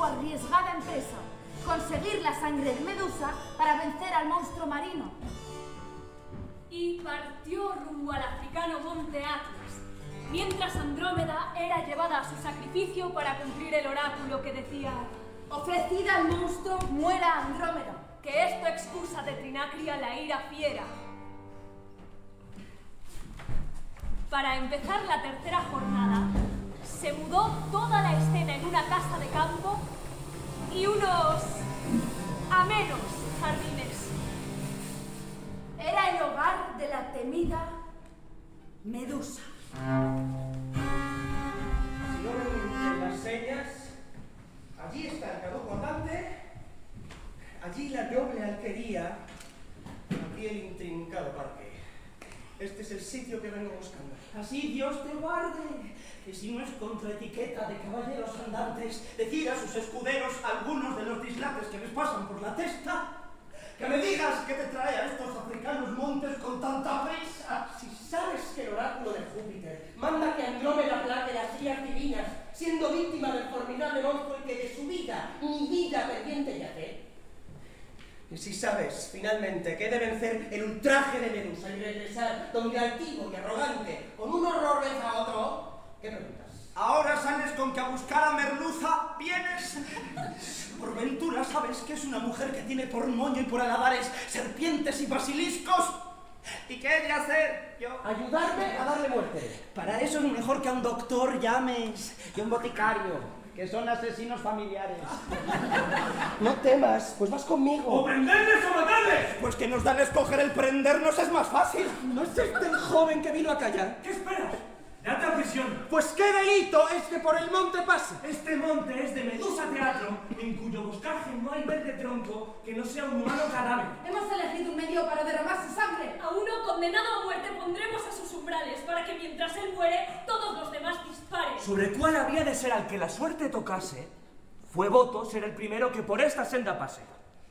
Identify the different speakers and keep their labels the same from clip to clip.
Speaker 1: su arriesgada empresa, conseguir la sangre de Medusa para vencer al monstruo marino.
Speaker 2: Y partió rumbo al africano monte Atlas, mientras Andrómeda era llevada a su sacrificio para cumplir el oráculo que decía:
Speaker 1: ofrecida al monstruo, muera Andrómeda.
Speaker 2: Que esto excusa de Trinacria la ira fiera. Para empezar la tercera jornada, se mudó toda la escena en una casa de campo y unos amenos jardines.
Speaker 1: Era el hogar de la temida Medusa.
Speaker 3: Si no ven las señas, allí está el caduco andante, allí la noble alquería, aquí el intrincado parque. Este es el sitio que vengo buscando.
Speaker 4: Así Dios te guarde, que si no es contra etiqueta de caballeros andantes, decir a sus escuderos algunos de los dislates que les pasan por la testa, que me digas que te trae a estos africanos montes con tanta prisa. Si sabes que el oráculo de Júpiter manda que Andrómeda plaque las sillas divinas, siendo víctima del formidable monstruo y que de su vida, mi vida pendiente yace.
Speaker 3: Y si sabes, finalmente, que he de vencer el ultraje de Medusa
Speaker 4: Y regresar donde altivo y arrogante, con un horror vez a otro, ¿qué preguntas?
Speaker 5: Ahora sales con que a buscar a Merluza vienes.
Speaker 4: Por ventura sabes que es una mujer que tiene por moño y por aladares serpientes y basiliscos.
Speaker 5: ¿Y qué he de hacer yo?
Speaker 4: Ayudarme a darle muerte. Para eso es mejor que a un doctor llames, que a un boticario, que son asesinos familiares.
Speaker 3: No temas, pues vas conmigo.
Speaker 5: ¡O prenderles o matarles!
Speaker 4: Pues que nos dan a escoger el prendernos es más fácil.
Speaker 3: ¿No es este el joven que vino a callar?
Speaker 5: ¿Qué esperas? ¡Date a prisión!
Speaker 3: Pues qué delito es que por el monte pase.
Speaker 5: Este monte es de Medusa Teatro, en cuyo boscaje no hay verde tronco que no sea un humano cadáver.
Speaker 1: Hemos elegido un medio para derramar su sangre.
Speaker 2: A uno condenado a muerte pondremos a sus umbrales para que mientras él muere, todos los demás disparen.
Speaker 5: Sobre cuál había de ser al que la suerte tocase, fue voto ser el primero que por esta senda pase.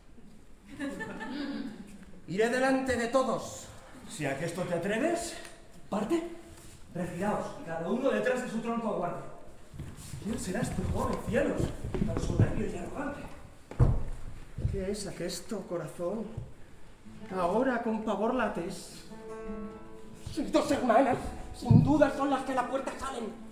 Speaker 3: Iré delante de todos.
Speaker 5: Si a que esto te atreves, parte. Retiraos, y cada uno detrás de su tronco aguarde. ¿Quién será este joven, cielos, tan soberbio y arrogante?
Speaker 3: ¿Qué es aquesto, corazón? Ahora con pavor lates. Sus dos hermanas, sin duda son las que a la puerta salen.